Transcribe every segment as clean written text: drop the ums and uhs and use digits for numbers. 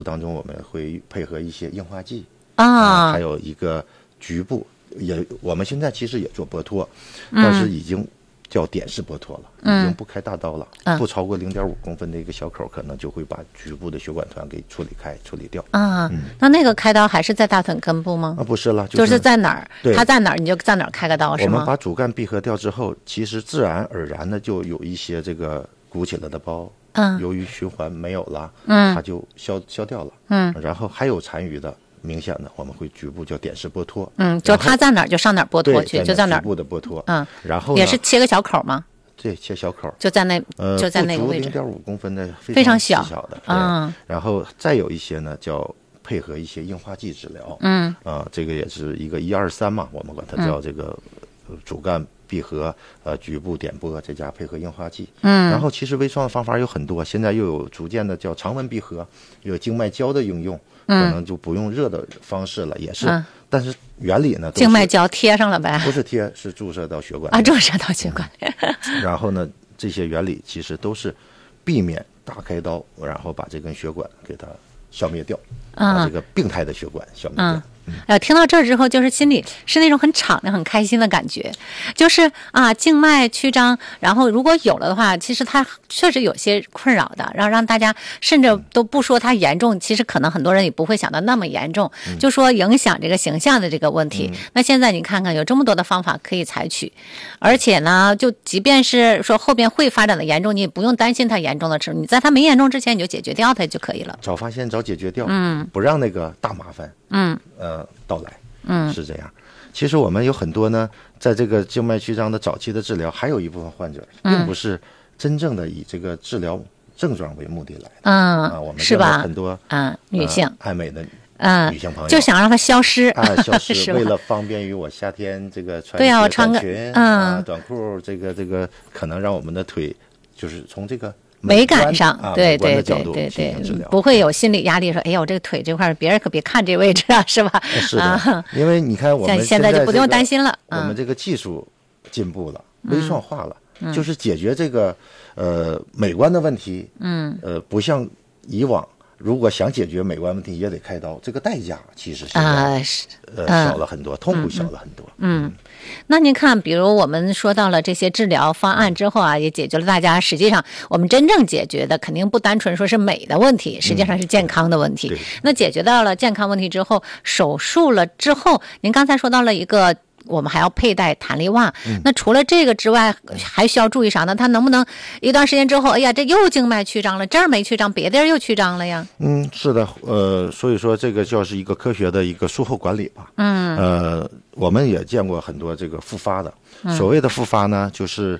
当中我们会配合一些硬化剂啊， 还有一个局部我们现在其实也做剥脱，但是已经叫点式剥脱了，已经不开大刀了，不超过0.5公分的一个小口，可能就会把局部的血管团给处理掉啊。那个开刀还是在大腿根部吗？ 不是了， 就是在哪儿，它在哪儿你就在哪儿开个刀，是吗？ 我们把主干闭合掉之后，其实自然而然的就有一些这个鼓起来的包，由于循环没有了，它就消掉了，然后还有残余的。明显的，我们会局部叫点式剥脱， 就它在哪儿就上哪儿剥脱去，就在哪儿局部的剥脱，然后也是切个小口吗？ 对，切小口， 就在那个位置 ，0.5公分的非常小的，然后再有一些呢叫配合一些硬化剂治疗，这个也是一个1、2、3嘛，我们管它叫这个主干闭合，局部点拨，再加配合硬化剂，然后其实微创的方法有很多，现在又有逐渐的叫常温闭合，有静脉胶的应用。可能就不用热的方式了，也是，但是原理呢， 静脉胶贴上了呗？ 不是贴，是注射到血管里注射到血管里。 然后呢，这些原理其实都是避免大开刀，然后把这根血管给它消灭掉，把这个病态的血管消灭掉。 听到这儿之后，就是心里是那种很敞亮、很开心的感觉，就是静脉曲张，然后如果有了的话，其实它确实有些困扰的，让大家甚至都不说它严重，其实可能很多人也不会想到那么严重，就说影响这个形象的这个问题。那现在你看看，有这么多的方法可以采取，而且呢，就即便是说后边会发展的严重，你也不用担心它严重的时候，你在它没严重之前你就解决掉它就可以了。 早发现早解决掉，不让那个大麻烦到来，是这样。其实我们有很多呢，在这个静脉曲张的早期的治疗，还有一部分患者并不是真正的以这个治疗症状为目的来的，我们是吧？ 很多女性爱美的女性朋友就想让它消失消失为了方便于我夏天这个穿我穿个短裙短裤，这个可能让我们的腿就是从这个美感上，对，不会有心理压力，说，哎呀，我这个腿这块，别人可别看这位置啊，是吧？ 是的，因为你看我们现在就不用担心了， 我们这个技术进步了，微创化了，就是解决这个美观的问题，不像以往。如果想解决美观问题，也得开刀，这个代价其实现在小了很多，痛苦小了很多。 那您看，比如我们说到了这些治疗方案之后也解决了大家实际上我们真正解决的肯定不单纯说是美的问题，实际上是健康的问题。那解决到了健康问题之后，手术了之后，您刚才说到了一个。我们还要佩戴弹力袜，那除了这个之外，还需要注意啥呢？它能不能一段时间之后，哎呀，这又静脉曲张了，这儿没曲张，别地儿又曲张了呀？ 是的，所以说这个就是一个科学的一个术后管理吧。我们也见过很多这个复发的，所谓的复发呢，就是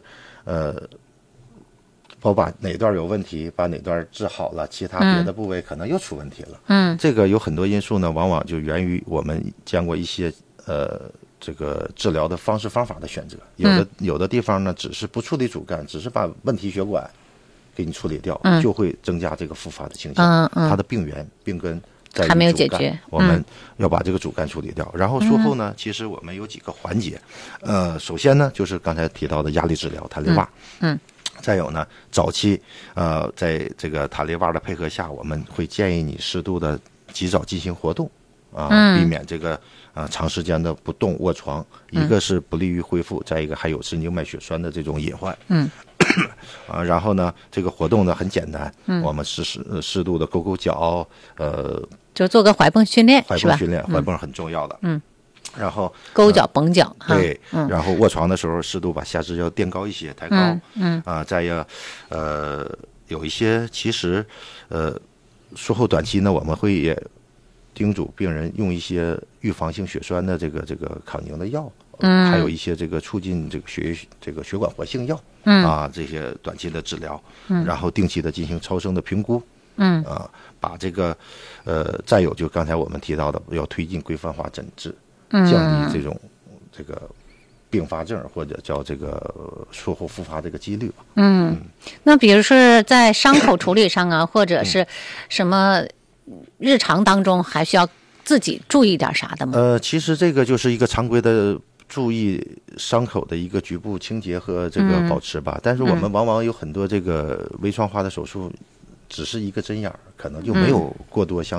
我把哪段有问题，把哪段治好了，其他别的部位可能又出问题了。这个有很多因素呢，往往就源于我们见过一些这个治疗的方式方法的选择，有的地方呢，只是不处理主干，只是把问题血管给你处理掉，就会增加这个复发的倾向。它的病源病根在于主干， 还没有解决， 我们要把这个主干处理掉。然后术后呢，其实我们有几个环节，首先呢，就是刚才提到的压力治疗，弹力袜，再有呢，早期在这个弹力袜的配合下，我们会建议你适度的及早进行活动。避免这个长时间的不动卧床，一个是不利于恢复，再一个还有神经脉血栓的这种隐患。然后呢，这个活动呢很简单，我们适度的勾勾脚， 就做个踝泵训练， 踝泵训练，踝泵很重要的。然后勾脚绷脚， 对，然后卧床的时候适度把下肢要垫高一些，抬高。再要有一些其实术后短期呢，我们会也叮嘱病人用一些预防性血栓的这个抗凝的药，还有一些这个促进这个血管活性药，这些短期的治疗，然后定期的进行超声的评估，把这个再有就刚才我们提到的，要推进规范化诊治，降低这个并发症或者叫这个术后复发这个几率吧。 那比如说在伤口处理上或者是什么日常当中还需要自己注意点啥的吗？ 其实这个就是一个常规的注意伤口的一个局部清洁和这个保持吧。但是我们往往有很多这个微创化的手术， 只是一个针眼儿，可能就没有过多相